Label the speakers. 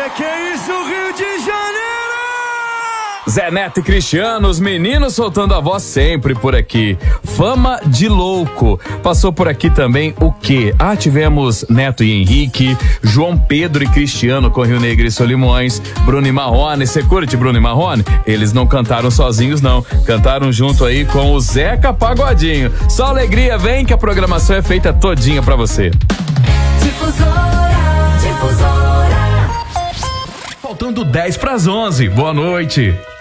Speaker 1: Que é isso, Rio de Janeiro?
Speaker 2: Zé Neto e Cristiano, os meninos soltando a voz sempre por aqui. Fama de louco. Passou por aqui também o quê? Tivemos Neto e Henrique, João Pedro e Cristiano com Rio Negro e Solimões, Bruno e Marrone. Você curte Bruno e Marrone? Eles não cantaram sozinhos, não. Cantaram junto aí com o Zeca Pagodinho. Só alegria, vem que a programação é feita todinha pra você.
Speaker 3: Difusora.
Speaker 2: Faltando 10 pras 11. Boa noite.